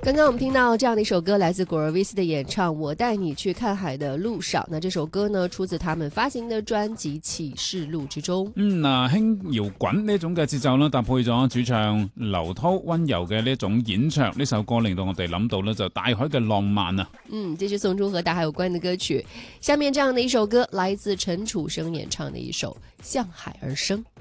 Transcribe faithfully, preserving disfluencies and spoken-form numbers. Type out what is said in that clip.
刚刚我们听到这样的一首歌，来自果儿 V C 的演唱《我帶你去看海的路上》。那這首歌呢，出自他們發行的專輯《啟示錄》之中。 嗯，嗱，輕搖滾呢種嘅節奏啦，搭配咗主唱劉濤溫柔嘅呢種演唱，呢首歌令到我哋諗到呢就大海嘅浪漫啊。 嗯，這是送出和大海有關的歌曲。下面這樣的一首歌，來自陳楚生演唱的一首《向海而生》。